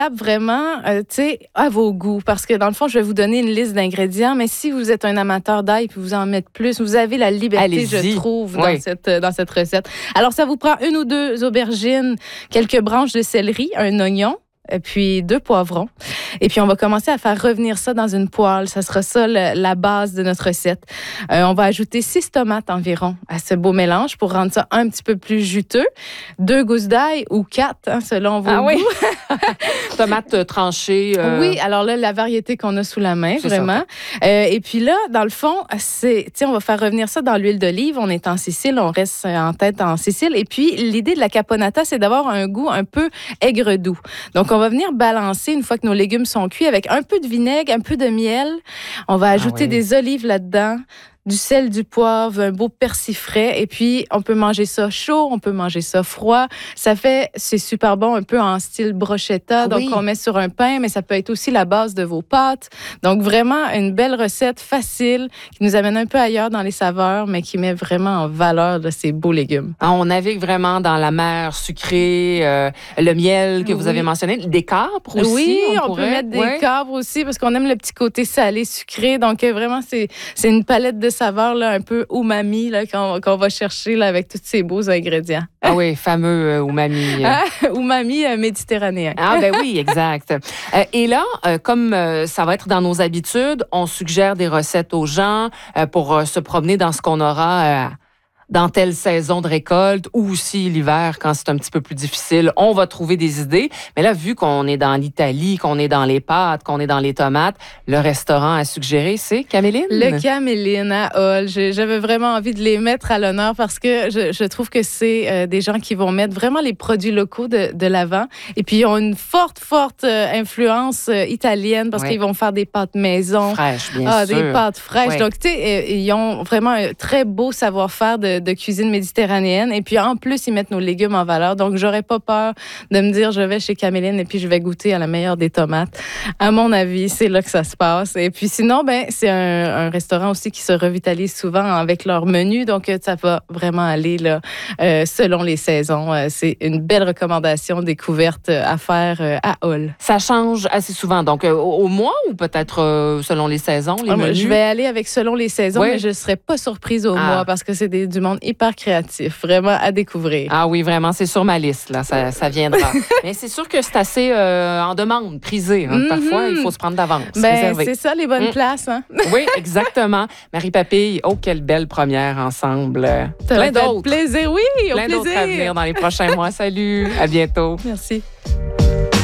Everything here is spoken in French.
Vraiment, tu sais, à vos goûts. Parce que dans le fond, je vais vous donner une liste d'ingrédients, mais si vous êtes un amateur d'ail puis vous en mettez plus, vous avez la liberté, Allez-y. je trouve, Oui. dans cette recette. Alors, ça vous prend 1 ou 2 aubergines, quelques branches de céleri, un oignon, puis 2 poivrons. Et puis, on va commencer à faire revenir ça dans une poêle. Ça sera ça, la base de notre recette. On va ajouter 6 tomates environ à ce beau mélange pour rendre ça un petit peu plus juteux. 2 gousses d'ail ou 4, selon vos goûts. Oui. Tomates tranchées. Oui, alors là, la variété qu'on a sous la main, C'est vraiment. Et puis là, dans le fond, on va faire revenir ça dans l'huile d'olive. On est en Sicile, on reste en tête en Sicile. Et puis, l'idée de la caponata, c'est d'avoir un goût un peu aigre-doux. Donc, on va venir balancer une fois que nos légumes sont cuits avec un peu de vinaigre, un peu de miel. On va ajouter des olives là-dedans, du sel, du poivre, un beau persil frais. Et puis, on peut manger ça chaud, on peut manger ça froid. C'est super bon, un peu en style brochetta. Donc, on met sur un pain, mais ça peut être aussi la base de vos pâtes. Donc, vraiment, une belle recette facile qui nous amène un peu ailleurs dans les saveurs, mais qui met vraiment en valeur de ces beaux légumes. On navigue vraiment dans la mer sucrée, le miel que vous avez mentionné, des capres aussi. Oui, on peut mettre des capres aussi parce qu'on aime le petit côté salé, sucré. Donc, vraiment, c'est une palette de saveurs là, un peu umami là, qu'on va chercher là, avec tous ces beaux ingrédients. Ah oui, fameux umami. Umami méditerranéen. Ah ben oui, exact. Et là, comme ça va être dans nos habitudes, on suggère des recettes aux gens pour se promener dans ce qu'on aura dans telle saison de récolte ou aussi l'hiver quand c'est un petit peu plus difficile. On va trouver des idées. Mais là, vu qu'on est dans l'Italie, qu'on est dans les pâtes, qu'on est dans les tomates, le restaurant à suggérer, c'est Caméline? Le Caméline à Hull. J'avais vraiment envie de les mettre à l'honneur parce que je trouve que c'est des gens qui vont mettre vraiment les produits locaux de l'avant. Et puis, ils ont une forte influence italienne parce qu'ils vont faire des pâtes maison. Fraîches, bien sûr. Des pâtes fraîches. Donc, tu sais, ils ont vraiment un très beau savoir-faire de cuisine méditerranéenne. Et puis, en plus, ils mettent nos légumes en valeur. Donc, j'aurais pas peur de me dire, je vais chez Caméline et puis je vais goûter à la meilleure des tomates. À mon avis, c'est là que ça se passe. Et puis, sinon, c'est un restaurant aussi qui se revitalise souvent avec leur menu. Donc, ça va vraiment aller là, selon les saisons. C'est une belle recommandation découverte à faire à Hull. Ça change assez souvent. Donc, au mois ou peut-être selon les saisons, les menus? Je vais aller avec selon les saisons, mais je ne serais pas surprise au mois parce que c'est du monde hyper créatif, vraiment à découvrir. Ah oui, vraiment, c'est sur ma liste, là, ça viendra. Mais c'est sûr que c'est assez en demande, prisé. Hein. Parfois, il faut se prendre d'avance. C'est ça, les bonnes places. Hein? Oui, exactement. Marie Papille, quelle belle première ensemble. Plein d'autres. Plaisir, oui, Plein d'autres à venir dans les prochains mois. Salut, à bientôt. Merci.